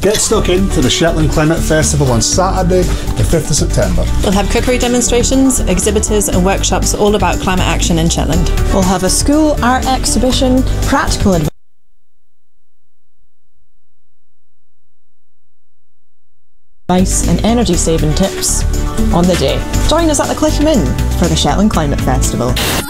Get stuck into the Shetland Climate Festival on Saturday, the 5th of September. We'll have cookery demonstrations, exhibitors and workshops all about climate action in Shetland. We'll have a school art exhibition, practical advice and energy saving tips on the day. Join us at the Cliff Inn for the Shetland Climate Festival.